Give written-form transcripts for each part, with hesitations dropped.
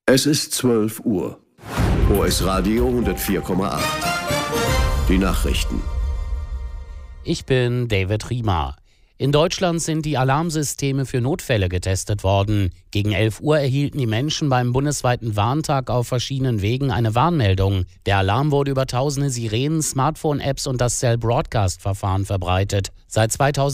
Es ist 12 Uhr. OS Radio 104,8. Die Nachrichten. Ich bin David Riemer. In Deutschland sind die Alarmsysteme für Notfälle getestet worden. Gegen 11 Uhr erhielten die Menschen beim bundesweiten Warntag auf verschiedenen Wegen eine Warnmeldung. Der Alarm wurde über tausende Sirenen, Smartphone-Apps und das Cell-Broadcast-Verfahren verbreitet. Seit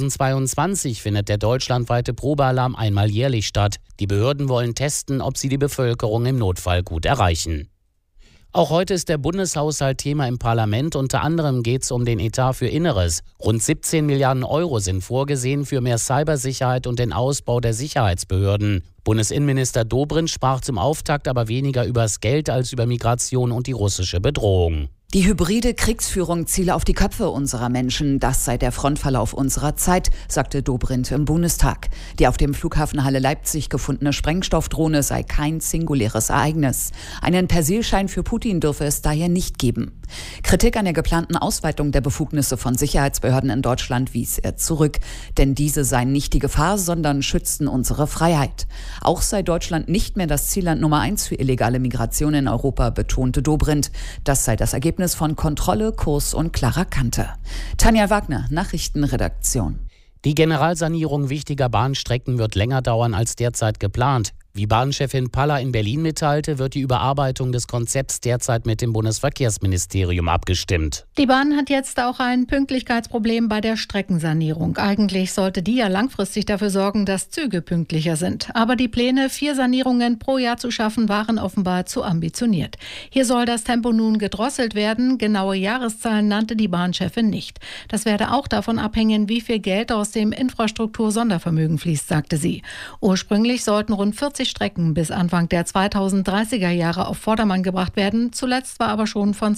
2022 findet der deutschlandweite Probealarm einmal jährlich statt. Die Behörden wollen testen, ob sie die Bevölkerung im Notfall gut erreichen. Auch heute ist der Bundeshaushalt Thema im Parlament. Unter anderem geht es um den Etat für Inneres. Rund 17 Milliarden Euro sind vorgesehen für mehr Cybersicherheit und den Ausbau der Sicherheitsbehörden. Bundesinnenminister Dobrindt sprach zum Auftakt aber weniger übers Geld als über Migration und die russische Bedrohung. Die hybride Kriegsführung ziele auf die Köpfe unserer Menschen. Das sei der Frontverlauf unserer Zeit, sagte Dobrindt im Bundestag. Die auf dem Flughafen Halle Leipzig gefundene Sprengstoffdrohne sei kein singuläres Ereignis. Einen Persilschein für Putin dürfe es daher nicht geben. Kritik an der geplanten Ausweitung der Befugnisse von Sicherheitsbehörden in Deutschland wies er zurück. Denn diese seien nicht die Gefahr, sondern schützten unsere Freiheit. Auch sei Deutschland nicht mehr das Zielland Nummer 1 für illegale Migration in Europa, betonte Dobrindt. Das sei das Ergebnis von Kontrolle, Kurs und klarer Kante. Tanja Wagner, Nachrichtenredaktion. Die Generalsanierung wichtiger Bahnstrecken wird länger dauern als derzeit geplant. Wie Bahnchefin Paller in Berlin mitteilte, wird die Überarbeitung des Konzepts derzeit mit dem Bundesverkehrsministerium abgestimmt. Die Bahn hat jetzt auch ein Pünktlichkeitsproblem bei der Streckensanierung. Eigentlich sollte die ja langfristig dafür sorgen, dass Züge pünktlicher sind. Aber die Pläne, 4 Sanierungen pro Jahr zu schaffen, waren offenbar zu ambitioniert. Hier soll das Tempo nun gedrosselt werden. Genaue Jahreszahlen nannte die Bahnchefin nicht. Das werde auch davon abhängen, wie viel Geld aus dem Infrastruktur-Sondervermögen fließt, sagte sie. Ursprünglich sollten rund 40 Strecken bis Anfang der 2030er Jahre auf Vordermann gebracht werden. Zuletzt war aber schon von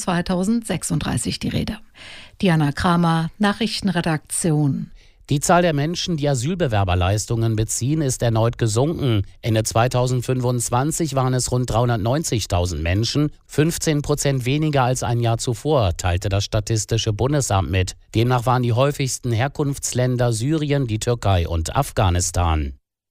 2036 die Rede. Diana Kramer, Nachrichtenredaktion. Die Zahl der Menschen, die Asylbewerberleistungen beziehen, ist erneut gesunken. Ende 2025 waren es rund 390.000 Menschen, 15% weniger als ein Jahr zuvor, teilte das Statistische Bundesamt mit. Demnach waren die häufigsten Herkunftsländer Syrien, die Türkei und Afghanistan.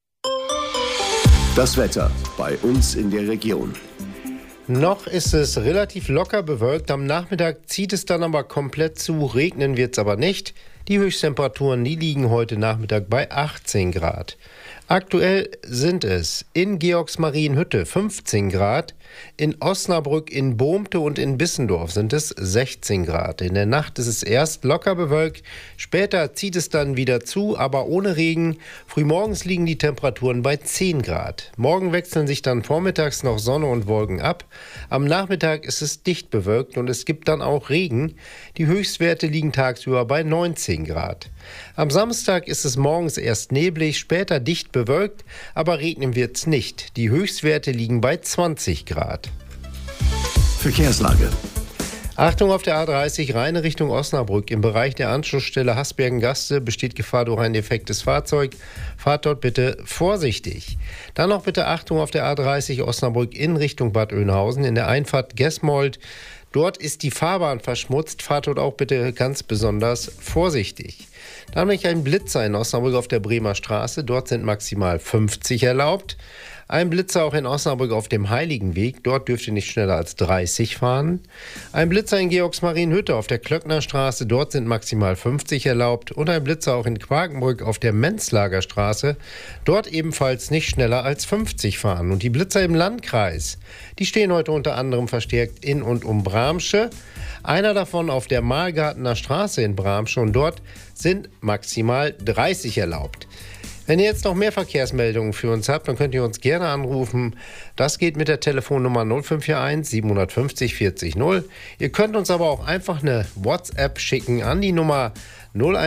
Das Wetter bei uns in der Region. Noch ist es relativ locker bewölkt. Am Nachmittag zieht es dann aber komplett zu. Regnen wird es aber nicht. Die Höchsttemperaturen, die liegen heute Nachmittag bei 18 Grad. Aktuell sind es in Georgsmarienhütte 15 Grad, in Osnabrück, in Bohmte und in Bissendorf sind es 16 Grad. In der Nacht ist es erst locker bewölkt, später zieht es dann wieder zu, aber ohne Regen. Frühmorgens liegen die Temperaturen bei 10 Grad. Morgen wechseln sich dann vormittags noch Sonne und Wolken ab. Am Nachmittag ist es dicht bewölkt und es gibt dann auch Regen. Die Höchstwerte liegen tagsüber bei 19 Grad. Am Samstag ist es morgens erst neblig, später dicht bewölkt, aber regnen wird es nicht. Die Höchstwerte liegen bei 20 Grad. Verkehrslage. Achtung auf der A30 Rheine Richtung Osnabrück. Im Bereich der Anschlussstelle Hasbergen-Gaste besteht Gefahr durch ein defektes Fahrzeug. Fahrt dort bitte vorsichtig. Dann noch bitte Achtung auf der A30 Osnabrück in Richtung Bad Oeynhausen. In der Einfahrt Gesmold. Dort ist die Fahrbahn verschmutzt. Fahrt dort auch bitte ganz besonders vorsichtig. Dann habe ich einen Blitzer in Osnabrück auf der Bremer Straße. Dort sind maximal 50 erlaubt. Ein Blitzer auch in Osnabrück auf dem Heiligenweg. Dort dürft ihr nicht schneller als 30 fahren. Ein Blitzer in Georgsmarienhütte auf der Klöcknerstraße. Dort sind maximal 50 erlaubt. Und ein Blitzer auch in Quakenbrück auf der Menzlagerstraße. Dort ebenfalls nicht schneller als 50 fahren. Und die Blitzer im Landkreis, die stehen heute unter anderem verstärkt in und um Bramsche. Einer davon auf der Mahlgartener Straße in Bramsche. Und dort sind maximal 30 erlaubt. Wenn ihr jetzt noch mehr Verkehrsmeldungen für uns habt, dann könnt ihr uns gerne anrufen. Das geht mit der Telefonnummer 0541 750 40 0. Ihr könnt uns aber auch einfach eine WhatsApp schicken an die Nummer 01